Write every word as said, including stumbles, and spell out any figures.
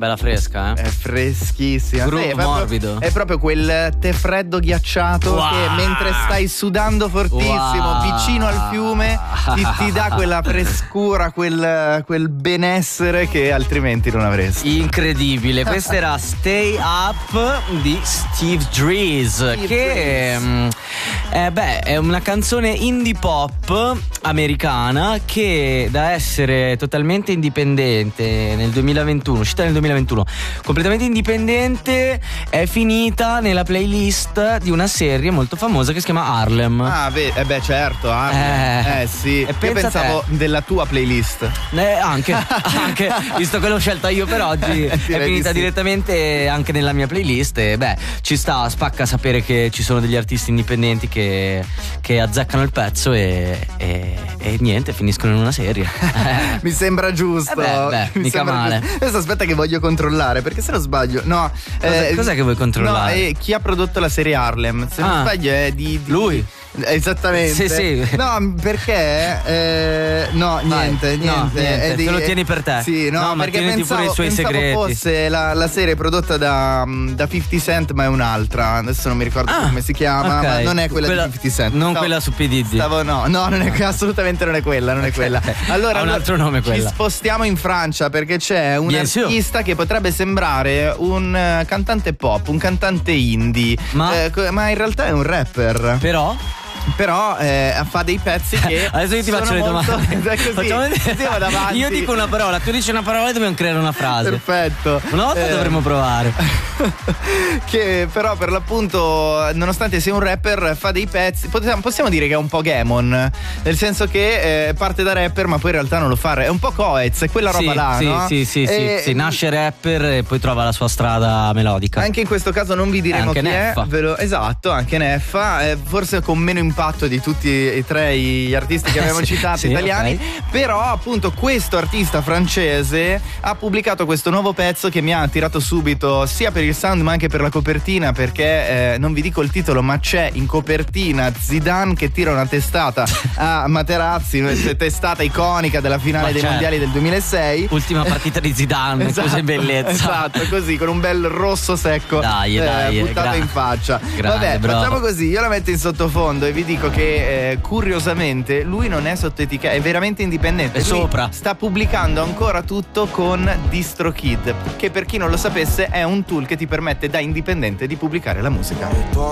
Bella fresca, eh? È freschissima. Groove Sì, è proprio, morbido. È proprio quel tè freddo ghiacciato Wow. che mentre stai sudando fortissimo Wow. vicino al fiume ti, ti dà quella frescura, quel, quel benessere che altrimenti non avresti. Incredibile, questa era Stay Up di Steve Drees, che mh, eh, beh, è una canzone indie pop americana che da essere totalmente indipendente nel duemilaventuno, uscita nel duemilaventuno, completamente indipendente, è finita nella playlist di una serie molto famosa che si chiama Harlem. Ah, beh, eh beh certo, Harlem. Eh. Eh, sì. E Io pensa pensavo te. della tua playlist. Eh, anche, anche, visto che l'ho scelta io per oggi, è Direi finita di sì. direttamente anche nella mia playlist. E beh, ci sta, spacca sapere che ci sono degli artisti indipendenti che, che azzeccano il pezzo e, e, e niente, finiscono in una serie. Mi sembra giusto. Eh beh, beh, Mi mica sembra male. giusto. Adesso aspetta che voglio controllare, perché se non sbaglio, no. Cos'è- cos'è che vuoi controllare? No, eh, chi ha prodotto la serie Harlem? Se non Ah. sbaglio è di, di- Lui. Esattamente. Sì, sì. No, perché eh, no, Vai. niente, No, niente. niente, È di- te lo tieni per te. Sì, no, No, ma perché tieniti pensavo, pure i suoi pensavo segreti. fosse la, la serie prodotta da, da fifty Cent, ma è un'altra. Adesso non mi ricordo Ah, come si chiama, ok. ma non è quella, Quella- di fifty Cent. non Stavo- quella su P. Diddy. Stavo, no, no, non è, assolutamente non è quella, non è quella. Allora, Ha un altro nome quella. Ci spostiamo in Francia perché c'è un Bien sûr. artista che potrebbe sembrare un eh, cantante pop, un cantante indie, Ma- eh, co- ma in realtà è un rapper. Però Però eh, fa dei pezzi che adesso io ti sono faccio le molto- domande. È così, Facciamo vedere. andiamo davanti. Io dico una parola, tu dici una parola e dobbiamo creare una frase. Perfetto. Una volta Eh, dovremmo provare. Che però per l'appunto, nonostante sia un rapper, fa dei pezzi. Possiamo, possiamo dire che è un po' Gamon, nel senso che eh, parte da rapper ma poi in realtà non lo fa. È un po' Coez, è quella roba sì, là, sì, no? sì, sì, sì, E- sì, nasce rapper e poi trova la sua strada melodica. Anche in questo caso non vi diremo Anche chi Neffa. è, ve lo- esatto, anche Neffa, eh, forse con meno impatto di tutti e tre gli artisti che abbiamo Sì, citato sì, italiani, ok. però appunto questo artista francese ha pubblicato questo nuovo pezzo che mi ha attirato subito sia per il sound ma anche per la copertina, perché eh, non vi dico il titolo ma c'è in copertina Zidane che tira una testata a Materazzi, una testata iconica della finale Ma dei certo. mondiali del duemilasei. Ultima partita di Zidane, Esatto, cosa in bellezza. Esatto, così con un bel rosso secco Dai, dai, buttato gra- in faccia. grande, Vabbè, bravo. facciamo così, io la metto in sottofondo e vi dico che eh, curiosamente lui non è sotto etichetta, è veramente indipendente. È Lui sopra. sta pubblicando ancora tutto con DistroKid, che per chi non lo sapesse è un tool che ti permette da indipendente di pubblicare la musica.